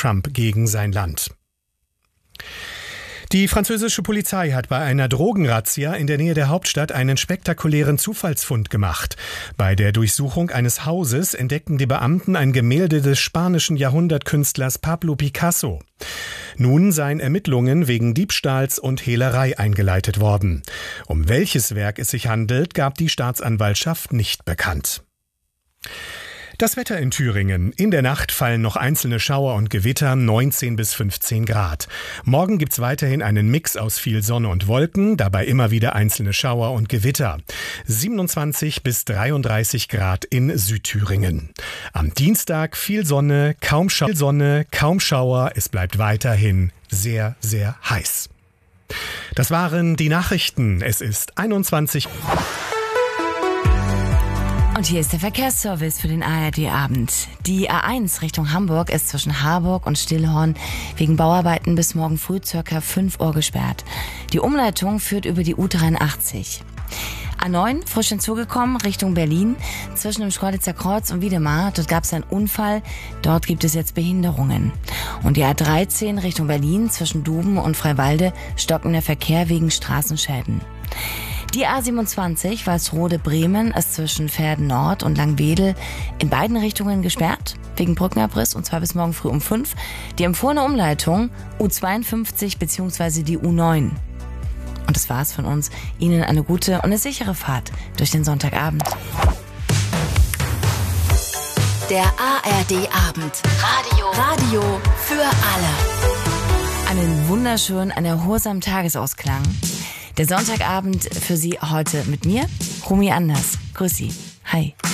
Trump gegen sein Land. Die französische Polizei hat bei einer Drogenrazzia in der Nähe der Hauptstadt einen spektakulären Zufallsfund gemacht. Bei der Durchsuchung eines Hauses entdeckten die Beamten ein Gemälde des spanischen Jahrhundertkünstlers Pablo Picasso. Nun seien Ermittlungen wegen Diebstahls und Hehlerei eingeleitet worden. Um welches Werk es sich handelt, gab die Staatsanwaltschaft nicht bekannt. Das Wetter in Thüringen. In der Nacht fallen noch einzelne Schauer und Gewitter, 19 bis 15 Grad. Morgen gibt's weiterhin einen Mix aus viel Sonne und Wolken, dabei immer wieder einzelne Schauer und Gewitter. 27 bis 33 Grad in Südthüringen. Am Dienstag viel Sonne, kaum Schauer. Es bleibt weiterhin sehr, sehr heiß. Das waren die Nachrichten. Es ist 21 Und hier ist der Verkehrsservice für den ARD-Abend. Die A1 Richtung Hamburg ist zwischen Harburg und Stillhorn wegen Bauarbeiten bis morgen früh ca. 5 Uhr gesperrt. Die Umleitung führt über die U83. A9 frisch hinzugekommen Richtung Berlin zwischen dem Schkeuditzer Kreuz und Wiedemar. Dort gab es einen Unfall. Dort gibt es jetzt Behinderungen. Und die A13 Richtung Berlin zwischen Duben und Freiwalde stockender Verkehr wegen Straßenschäden. Die A27 Walsrode-Bremen ist zwischen Verden Nord und Langwedel in beiden Richtungen gesperrt, wegen Brückenabriss, und zwar bis morgen früh um 5. Die empfohlene Umleitung U52 bzw. die U9. Und das war's von uns. Ihnen eine gute und eine sichere Fahrt durch den Sonntagabend. Der ARD-Abend. Radio für alle. Einen wunderschönen, einen erholsamen Tagesausklang. Der Sonntagabend für Sie heute mit mir, Romy Anders. Grüß Sie. Hi.